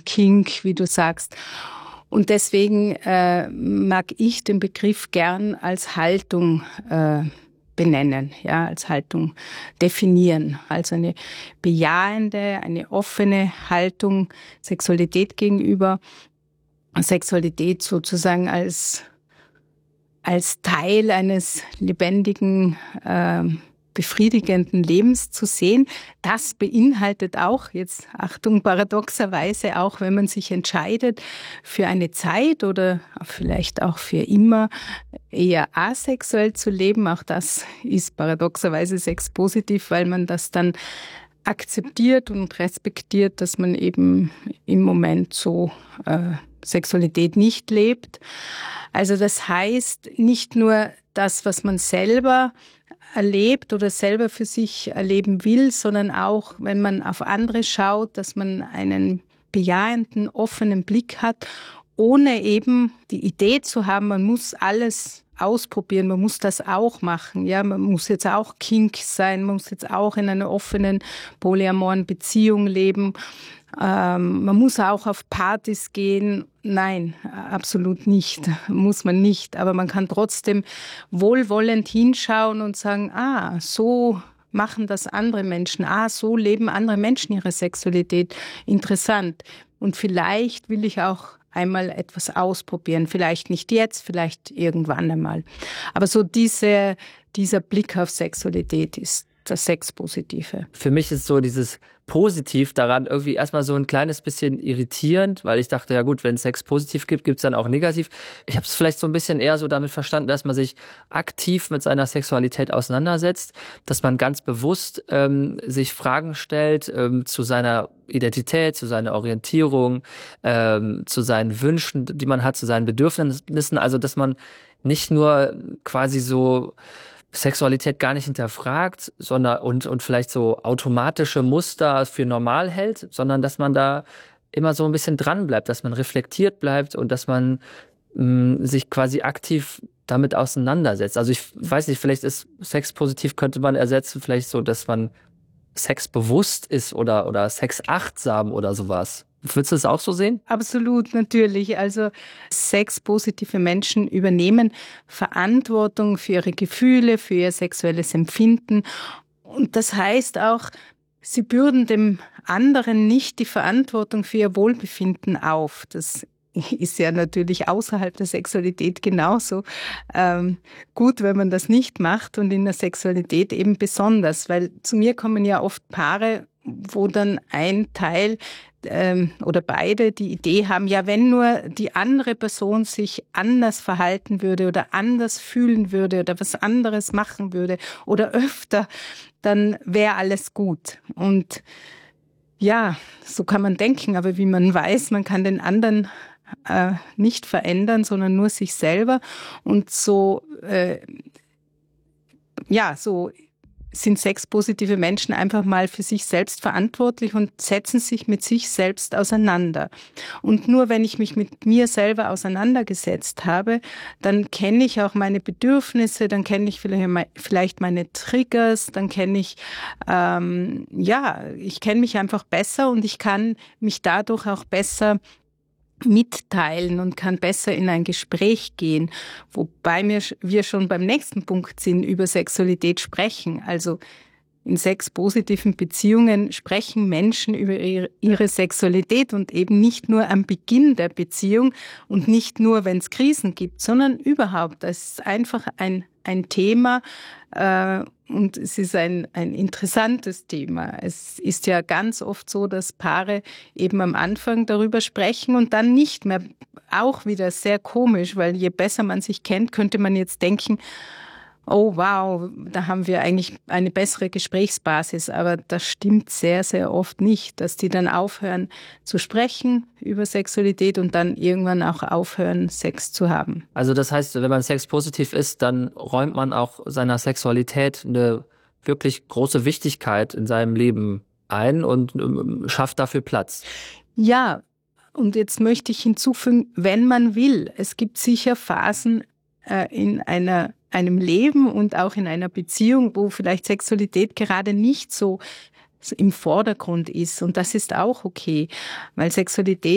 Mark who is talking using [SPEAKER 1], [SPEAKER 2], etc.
[SPEAKER 1] Kink, wie du sagst. Und deswegen mag ich den Begriff gern als Haltung benennen, ja, als Haltung definieren. Also eine bejahende, eine offene Haltung Sexualität gegenüber. Sexualität sozusagen als Teil eines lebendigen, befriedigenden Lebens zu sehen. Das beinhaltet auch, jetzt Achtung, paradoxerweise auch, wenn man sich entscheidet, für eine Zeit oder vielleicht auch für immer eher asexuell zu leben. Auch das ist paradoxerweise sexpositiv, weil man das dann akzeptiert und respektiert, dass man eben im Moment so Sexualität nicht lebt. Also das heißt nicht nur das, was man selber erlebt oder selber für sich erleben will, sondern auch, wenn man auf andere schaut, dass man einen bejahenden, offenen Blick hat, ohne eben die Idee zu haben, man muss alles ausprobieren, man muss das auch machen. Ja, man muss jetzt auch Kink sein, man muss jetzt auch in einer offenen, polyamoren Beziehung leben. Man muss auch auf Partys gehen. Nein, absolut nicht. Muss man nicht. Aber man kann trotzdem wohlwollend hinschauen und sagen, so machen das andere Menschen. So leben andere Menschen ihre Sexualität. Interessant. Und vielleicht will ich auch einmal etwas ausprobieren. Vielleicht nicht jetzt, vielleicht irgendwann einmal. Aber so dieser Blick auf Sexualität ist das Sexpositive.
[SPEAKER 2] Für mich ist so dieses Positiv daran irgendwie erstmal so ein kleines bisschen irritierend, weil ich dachte, ja gut, wenn es Sex positiv gibt, gibt es dann auch negativ. Ich habe es vielleicht so ein bisschen eher so damit verstanden, dass man sich aktiv mit seiner Sexualität auseinandersetzt, dass man ganz bewusst sich Fragen stellt zu seiner Identität, zu seiner Orientierung, zu seinen Wünschen, die man hat, zu seinen Bedürfnissen. Also dass man nicht nur quasi so Sexualität gar nicht hinterfragt, sondern und vielleicht so automatische Muster für normal hält, sondern dass man da immer so ein bisschen dran bleibt, dass man reflektiert bleibt und dass man sich quasi aktiv damit auseinandersetzt. Also ich weiß nicht, vielleicht ist Sex positiv, könnte man ersetzen, vielleicht so, dass man sexbewusst ist oder sexachtsam oder sowas. Würdest du das auch so sehen?
[SPEAKER 1] Absolut, natürlich. Also sexpositive Menschen übernehmen Verantwortung für ihre Gefühle, für ihr sexuelles Empfinden. Und das heißt auch, sie bürden dem anderen nicht die Verantwortung für ihr Wohlbefinden auf. Das ist ja natürlich außerhalb der Sexualität genauso gut, wenn man das nicht macht und in der Sexualität eben besonders. Weil zu mir kommen ja oft Paare, wo dann ein Teil oder beide die Idee haben, ja, wenn nur die andere Person sich anders verhalten würde oder anders fühlen würde oder was anderes machen würde oder öfter, dann wäre alles gut. Und ja, so kann man denken, aber wie man weiß, man kann den anderen nicht verändern, sondern nur sich selber. Und so sind sexpositive Menschen einfach mal für sich selbst verantwortlich und setzen sich mit sich selbst auseinander. Und nur wenn ich mich mit mir selber auseinandergesetzt habe, dann kenne ich auch meine Bedürfnisse, dann kenne ich vielleicht meine Triggers, dann kenne ich, ich kenne mich einfach besser und ich kann mich dadurch auch besser mitteilen und kann besser in ein Gespräch gehen, wobei wir schon beim nächsten Punkt sind, über Sexualität sprechen. Also in sexpositiven Beziehungen sprechen Menschen über ihre Sexualität und eben nicht nur am Beginn der Beziehung und nicht nur, wenn es Krisen gibt, sondern überhaupt. Das ist einfach ein Thema und es ist ein interessantes Thema. Es ist ja ganz oft so, dass Paare eben am Anfang darüber sprechen und dann nicht mehr. Auch wieder sehr komisch, weil je besser man sich kennt, könnte man jetzt denken, oh wow, da haben wir eigentlich eine bessere Gesprächsbasis. Aber das stimmt sehr, sehr oft nicht, dass die dann aufhören zu sprechen über Sexualität und dann irgendwann auch aufhören, Sex zu haben.
[SPEAKER 2] Also das heißt, wenn man sexpositiv ist, dann räumt man auch seiner Sexualität eine wirklich große Wichtigkeit in seinem Leben ein und schafft dafür Platz.
[SPEAKER 1] Ja, und jetzt möchte ich hinzufügen, wenn man will. Es gibt sicher Phasen in einem Leben und auch in einer Beziehung, wo vielleicht Sexualität gerade nicht so im Vordergrund ist. Und das ist auch okay, weil Sexualität